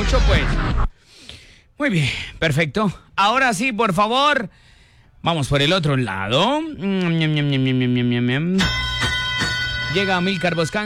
mucho, pues. Muy bien, perfecto. Ahora sí, por favor, vamos por el otro lado. Llega Amílcar Boscán.